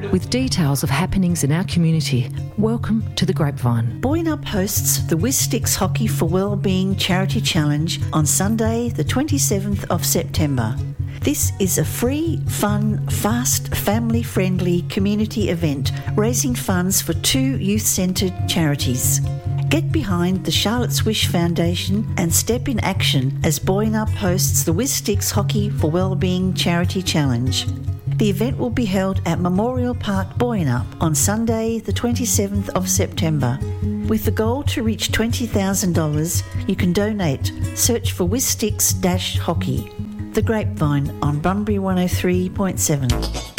with details of happenings in our community. Welcome to The Grapevine. Boynup hosts the Wizsticks Hockey for Wellbeing Charity Challenge on Sunday, the 27th of September. This is a free, fun, fast, family-friendly community event raising funds for 2 youth-centred charities. Get behind the Charlotte's Wish Foundation and step in action as Boynup hosts the Wizsticks Hockey for Wellbeing Charity Challenge. The event will be held at Memorial Park, Boynup on Sunday, the 27th of September. With the goal to reach $20,000, you can donate. Search for Wizsticks-Hockey. The Grapevine on Bunbury 103.7.